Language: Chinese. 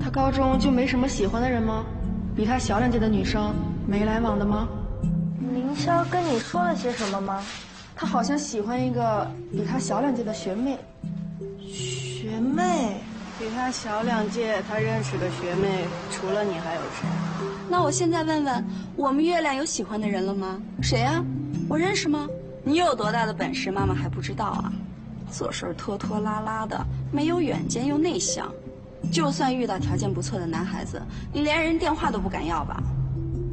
他高中就没什么喜欢的人吗？比他小2届的女生没来往的吗？ 凌霄跟你说了些什么吗？ 他好像喜欢一个比他小2届的学妹。 学妹？ 比他小2届，他认识的学妹除了你还有谁？ 那我现在问问，我们月亮有喜欢的人了吗？谁啊？我认识吗？你有多大的本事，妈妈还不知道啊？做事拖拖拉拉的，没有远见又内向。就算遇到条件不错的男孩子，你连人电话都不敢要吧？